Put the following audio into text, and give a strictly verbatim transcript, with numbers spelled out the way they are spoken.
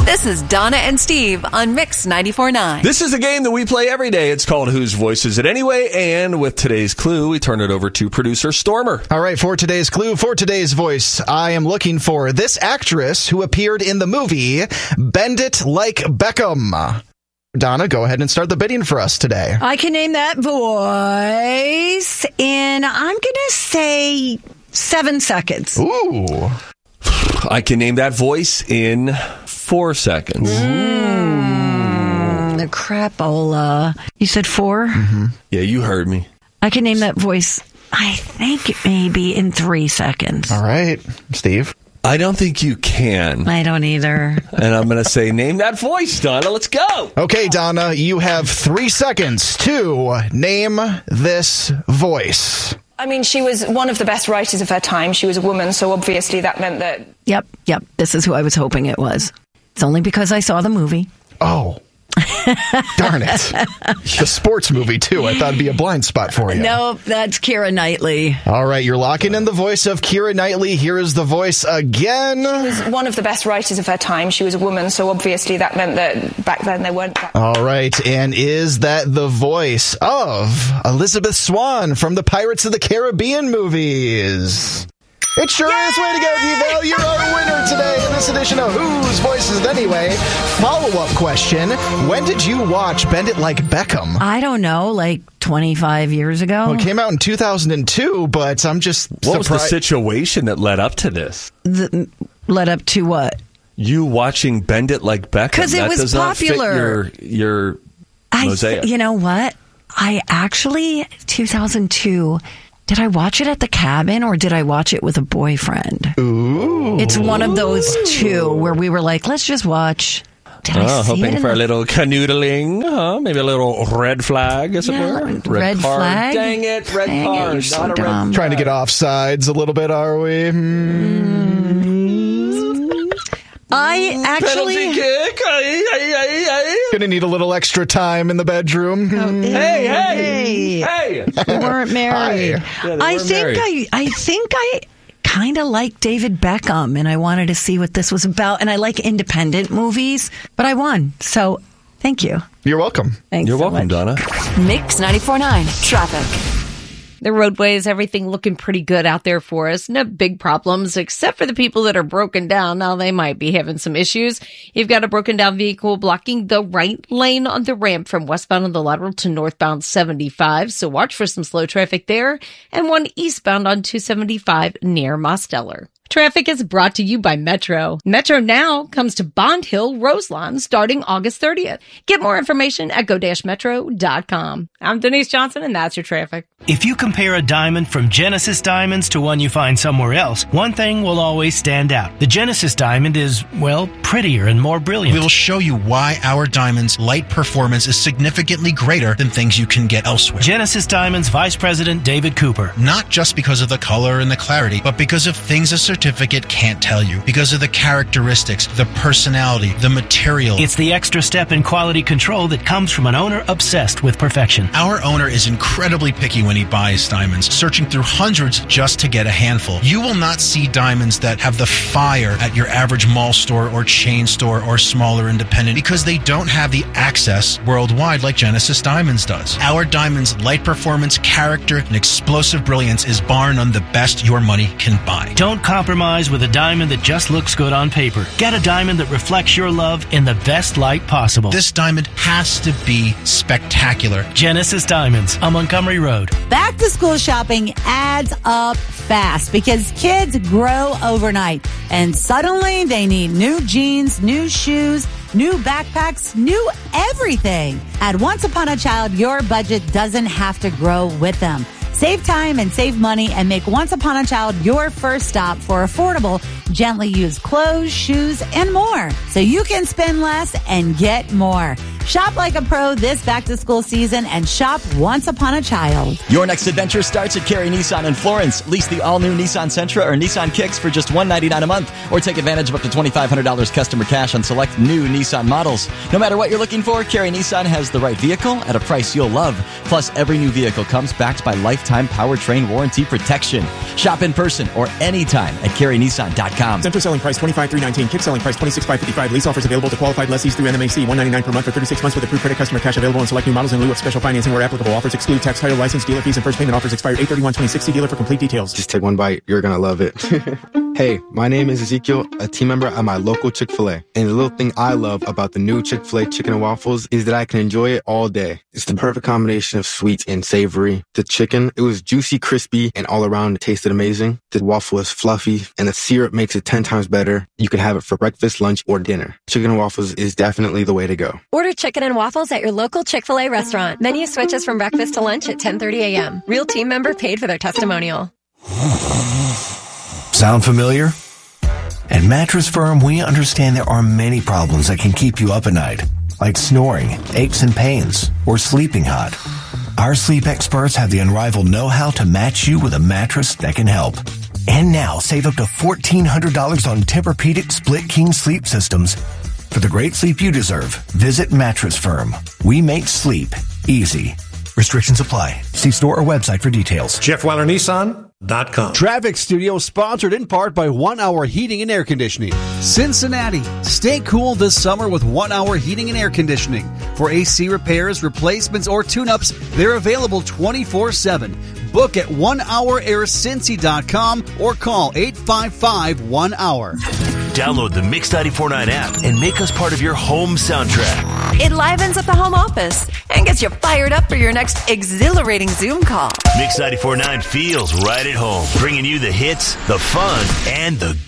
This is Donna and Steve on Mix ninety-four point nine. This is a game that we play every day. It's called Whose Voice Is It Anyway? And with today's clue, we turn it over to producer Stormer. All right, for today's clue, for today's voice, I am looking for this actress who appeared in the movie Bend It Like Beckham. Donna, go ahead and start the bidding for us today. I can name that voice in, I'm going to say, seven seconds. Ooh. I can name that voice in four seconds. Mm, the crapola. You said four? Mm-hmm. Yeah, you heard me. I can name that voice, I think, maybe in three seconds. All right. Steve? I don't think you can. I don't either. And I'm going to say, name that voice, Donna. Let's go. Okay, Donna, you have three seconds to name this voice. I mean, she was one of the best writers of her time. She was a woman, so obviously that meant that... Yep, yep. This is who I was hoping it was. It's only because I saw the movie. Oh. Darn it. The sports movie, too. I thought it'd be a blind spot for you. No, that's Keira Knightley. All right, you're locking in the voice of Keira Knightley. Here is the voice again. She was one of the best writers of her time. She was a woman, so obviously that meant that back then they weren't... That- All right, and is that the voice of Elizabeth Swann from the Pirates of the Caribbean movies? It sure Yay! Is. Way to go, Devo. You're our winner today in this edition of Whose Voice Is It Anyway? Follow-up question. When did you watch Bend It Like Beckham? I don't know, like twenty-five years ago? Well, it came out in two thousand two, but I'm just What surprised. was the situation that led up to this? The, led up to what? You watching Bend It Like Beckham. Because it that was does popular. Not fit your, your I mosaic. Th- you know what? I actually, two thousand two... Did I watch it at the cabin or did I watch it with a boyfriend? Ooh. It's one of those two where we were like, let's just watch. Did oh, I see hoping it for the- a little canoodling, huh? Maybe a little red flag, as Yeah, it were. Red, red card. flag? Dang it, red Dang it, card. you're so not a dumb. red Trying to get off sides a little bit, are we? Hmm. I actually... Penalty kick. Ay, ay, ay, ay. Gonna need a little extra time in the bedroom. Hmm. Hey, hey, hey. We weren't married. Yeah, they I weren't think married. I, I think I kind of like David Beckham, and I wanted to see what this was about. And I like independent movies, but I won. So thank you. You're welcome. Thanks You're so welcome, much. Donna. Mix ninety-four point nine. Traffic. The roadways, everything looking pretty good out there for us. No big problems, except for the people that are broken down. Now, they might be having some issues. You've got a broken down vehicle blocking the right lane on the ramp from westbound on the lateral to northbound seventy-five. So watch for some slow traffic there. And one eastbound on two seventy-five near Mosteller. Traffic is brought to you by Metro. Metro now comes to Bond Hill, Roselawn, starting August thirtieth. Get more information at go dash metro dot com. I'm Denise Johnson, and that's your traffic. If you compare a diamond from Genesis Diamonds to one you find somewhere else, one thing will always stand out. The Genesis Diamond is, well, prettier and more brilliant. We will show you why our diamond's light performance is significantly greater than things you can get elsewhere. Genesis Diamonds Vice President David Cooper. Not just because of the color and the clarity, but because of things a certificate can't tell you. Because of the characteristics, the personality, the material. It's the extra step in quality control that comes from an owner obsessed with perfection. Our owner is incredibly picky when he buys diamonds, searching through hundreds just to get a handful. You will not see diamonds that have the fire at your average mall store or chain store or smaller independent because they don't have the access worldwide like Genesis Diamonds does. Our diamond's light performance, character, and explosive brilliance is bar none the best your money can buy. Don't compromise with a diamond that just looks good on paper. Get a diamond that reflects your love in the best light possible. This diamond has to be spectacular. Genesis Diamonds on Montgomery Road. Back to school shopping adds up fast because kids grow overnight and suddenly they need new jeans, new shoes, new backpacks, new everything. At Once Upon a Child, your budget doesn't have to grow with them. Save time and save money and make Once Upon a Child your first stop for affordable, gently used clothes, shoes, and more. So you can spend less and get more. Shop like a pro this back-to-school season and shop once upon a child. Your next adventure starts at Cary Nissan in Florence. Lease the all-new Nissan Sentra or Nissan Kicks for just one hundred ninety-nine dollars a month, or take advantage of up to twenty-five hundred dollars customer cash on select new Nissan models. No matter what you're looking for, Cary Nissan has the right vehicle at a price you'll love. Plus, every new vehicle comes backed by lifetime powertrain warranty protection. Shop in person or anytime at Cary Nissan dot com. Sentra selling price twenty-five thousand three hundred nineteen dollars. Kick selling price twenty-six thousand five hundred fifty-five dollars. Lease offers available to qualified lessees through N M A C. one hundred ninety-nine dollars per month for thirty-six months with approved credit. Customer cash available on select new models in lieu of special financing where applicable. Offers exclude tax, title, license, dealer fees, and first payment. Offers expired eight thirty-one twenty sixty. Dealer for complete details. Just take one bite. You're going to love it. Hey, my name is Ezekiel, a team member at my local Chick-fil-A. And the little thing I love about the new Chick-fil-A chicken and waffles is that I can enjoy it all day. It's the perfect combination of sweet and savory. The chicken, it was juicy, crispy, and all around it tasted amazing. The waffle is fluffy, and the syrup makes it ten times better. You can have it for breakfast, lunch, or dinner. Chicken and waffles is definitely the way to go. Order chicken and waffles at your local Chick-fil-A restaurant. Menu switches from breakfast to lunch at ten thirty a.m. Real team member paid for their testimonial. Sound familiar? At Mattress Firm, we understand there are many problems that can keep you up at night, like snoring, aches and pains, or sleeping hot. Our sleep experts have the unrivaled know-how to match you with a mattress that can help. And now, save up to fourteen hundred dollars on Tempur-Pedic Split King sleep systems. For the great sleep you deserve, visit Mattress Firm. We make sleep easy. Restrictions apply. See store or website for details. Jeff Weiler Nissan dot com. Traffic Studio sponsored in part by One Hour Heating and Air Conditioning. Cincinnati, stay cool this summer with One Hour Heating and Air Conditioning. For A C repairs, replacements, or tune-ups, they're available twenty-four seven. Book at one hour air cincy dot com or call eight five five one hour. Download the Mix ninety-four point nine app and make us part of your home soundtrack. It livens up the home office and gets you fired up for your next exhilarating Zoom call. Mix ninety-four point nine feels right at home, bringing you the hits, the fun, and the